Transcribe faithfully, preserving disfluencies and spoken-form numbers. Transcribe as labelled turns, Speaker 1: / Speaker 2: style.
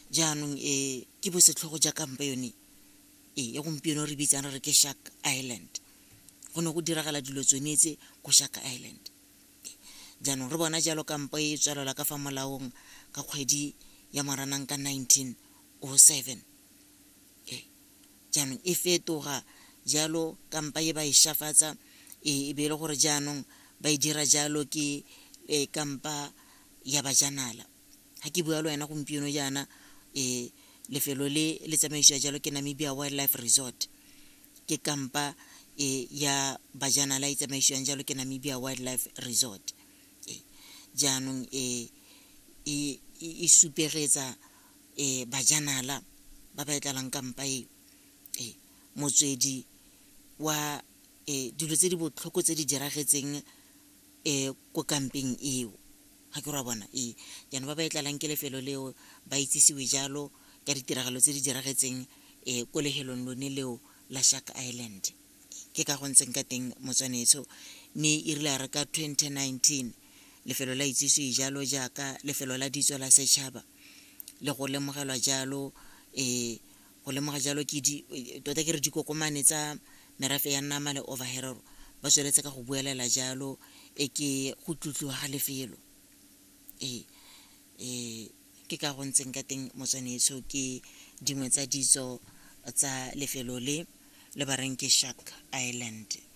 Speaker 1: jaanong e ke bo setlhogo ja kampa yone e ya gompieno re bitsana re ke Shark Island go ne go diragala dilo tsonetse go Shark Island jaanong re bona jalo kampa e tswalelwa ka fa molaong ka kgwedi ya Moranang ka nineteen oh seven jaanong e fetoga jalo kampa e ba e shafatsa e be le gore jaanong ba e dira jalo ke e kampa ya bajanala ha ke bua le wena gompieno jana e lefelo le le tsamaisiwa jalo ke Namibia Wildlife Resort ke kampa e ya bajanala e tsamaisiwang jalo ke Namibia Wildlife Resort e jaanong e e e supegetsa e bajanala ba ba etlalang kampa e e motswedi wa e dilo tse di botlhoko tse di diragetseng e ko kampeng eo ha ke ra bona e yana ba ba etlalang ke lefelo leo ba itsisiwe jalo ka ditiragalo tse di diragetseng e ko lehelong lone leo la Shark Island ke ka go ntseng ka teng motswanetso mme e rile re ka twenty nineteen lefelo la itsisiwe jalo jaaka lefelo la ditso la setšhaba le go lemogelwa jalo e go lemoga jalo ke di tota ke re dikokomane tsa merafe ya nama le overherero ba tsweletse ka go buelela jalo e ke go tlotliwa ga lefelo e e ke ka go ntseng ka teng motswanetso ke dingwe tsa ditso tsa lefelo le le bareng ke Shark Island.